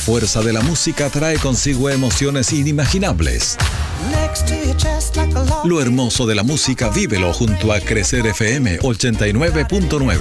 fuerza de la música trae consigo emociones inimaginables. Lo hermoso de la música, vívelo junto a Crecer FM 89.9.